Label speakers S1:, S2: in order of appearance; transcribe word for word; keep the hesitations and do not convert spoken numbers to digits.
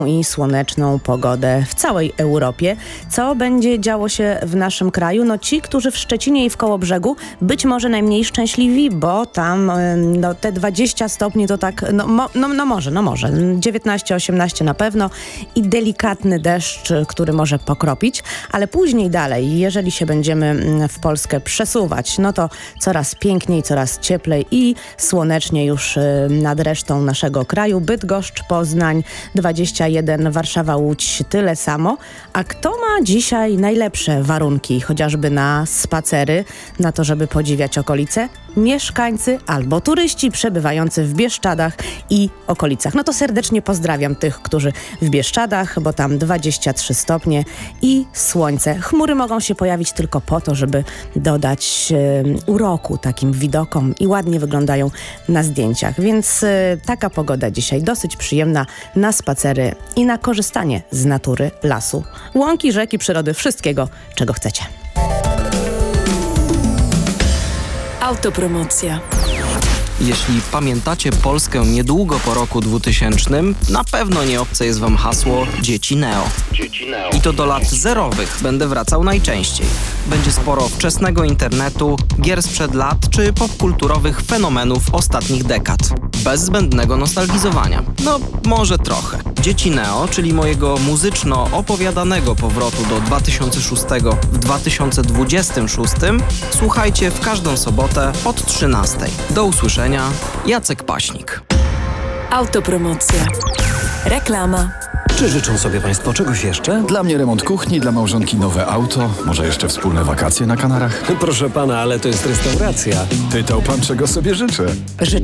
S1: i słoneczną pogodę w całej Europie. Co będzie działo się w naszym kraju? No ci, którzy w Szczecinie i w Kołobrzegu być może najmniej szczęśliwi, bo tam no, te dwadzieścia stopni to tak, no, mo, no, no może, no może, dziewiętnaście osiemnaście na pewno i delikatny deszcz, który może pokropić, ale później dalej, jeżeli się będziemy w Polskę przesuwać, no to coraz piękniej, coraz cieplej i słonecznie już nad resztą naszego kraju. Bydgoszcz, Poznań dwadzieścia jeden, Warszawa, Łódź tyle samo. A kto ma dzisiaj najlepsze warunki, chociażby na spacery, na to, żeby podziwiać okolice? Mieszkańcy albo turyści przebywający w Bieszczadach i okolicach. No to serdecznie pozdrawiam tych, którzy w Bieszczadach, bo tam dwadzieścia trzy stopnie i słońce. Chmury mogą się pojawić tylko po to, żeby dodać e, uroku takim widokom i ładnie wyglądają na zdjęciach. Więc e, taka pogoda dzisiaj dosyć przyjemna na spacery i na korzystanie z natury, lasu, łąki, rzeki, przyrody, wszystkiego, czego chcecie.
S2: Autopromocja.
S3: Jeśli pamiętacie Polskę niedługo po roku dwutysięcznym, na pewno nie obce jest wam hasło Dzieci Neo. I to do lat zerowych będę wracał najczęściej. Będzie sporo wczesnego internetu, gier sprzed lat czy popkulturowych fenomenów ostatnich dekad. Bez zbędnego nostalgizowania. No, może trochę. Dzieci Neo, czyli mojego muzyczno-opowiadanego powrotu do dwa tysiące szóstego w dwa tysiące dwudziestym szóstym, słuchajcie w każdą sobotę od trzynastej. Do usłyszenia. Jacek Paśnik.
S2: Autopromocja. Reklama.
S4: Czy życzą sobie Państwo czegoś jeszcze?
S5: Dla mnie remont kuchni, dla małżonki nowe auto, może jeszcze wspólne wakacje na Kanarach.
S4: Proszę Pana, ale to jest restauracja.
S5: Pytał Pan, czego sobie życzę.